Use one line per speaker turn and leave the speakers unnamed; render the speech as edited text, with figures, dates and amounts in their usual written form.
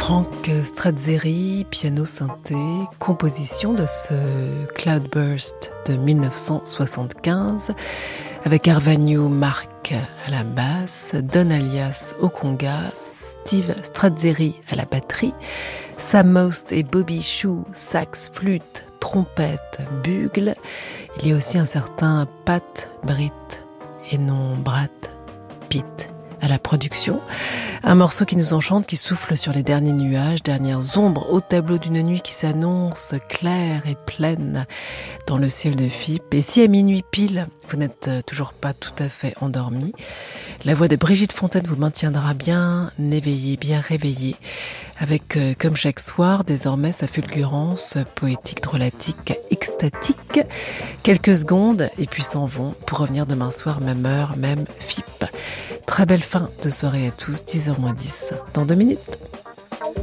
Frank Strazzeri, piano synthé, composition de ce Cloudburst de 1975, avec Arvanio Marc à la basse, Don Alias au congas, Steve Strazzeri à la batterie, Sam Most et Bobby Chou, sax, flûte, trompette, bugle. Il y a aussi un certain Pat Britt, et non Brad Pitt, à la production. Un morceau qui nous enchante, qui souffle sur les derniers nuages, dernières ombres au tableau d'une nuit qui s'annonce claire et pleine dans le ciel de Fipe. Et si à minuit pile, vous n'êtes toujours pas tout à fait endormi, la voix de Brigitte Fontaine vous maintiendra bien éveillé, bien réveillé, avec, comme chaque soir, désormais sa fulgurance poétique, drôlatique, extatique. Quelques secondes et puis s'en vont pour revenir demain soir, même heure, même Fipe. Très belle fin de soirée à tous, 10h moins 10, dans 2 minutes.